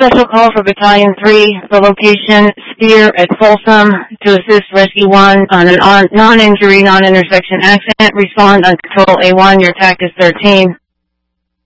special call for Battalion 3, the location, Spear at Folsom, to assist Rescue 1 on a non-injury, non-intersection accident. Respond on Control A1, your TAC is 13.